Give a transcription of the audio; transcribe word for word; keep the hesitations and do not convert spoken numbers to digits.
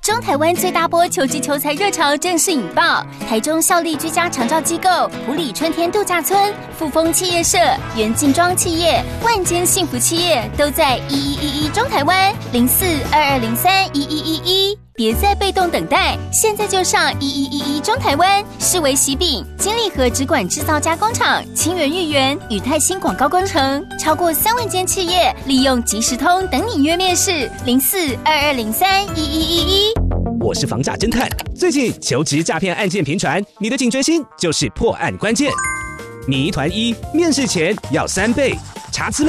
中台湾最大波求职求才热潮正式引爆，台中效力居家长照机构埔里春天度假村、富丰企业社、元劲庄企业、万间幸福企业都在一一一一中台湾零四二二零三一一一一。别再被动等待，现在就上一一一一中台湾，视为喜饼、金利和直管制造加工厂、清源裕元、宇泰新广告工程，超过三万间企业利用即时通等你约面试，零四二二零三一一一一。 我是房诈侦探，最近求职诈骗案件频传，你的警觉心就是破案关键。谜团一，面试前要三倍查资料。